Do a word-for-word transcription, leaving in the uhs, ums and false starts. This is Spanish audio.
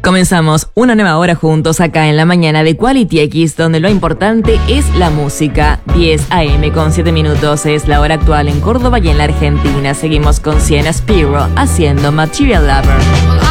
Comenzamos una nueva hora juntos acá en la mañana de Quality X, donde lo importante es la música. diez a eme con siete minutos es la hora actual en Córdoba y en la Argentina. Seguimos con Sienna Spiro haciendo Material Lover.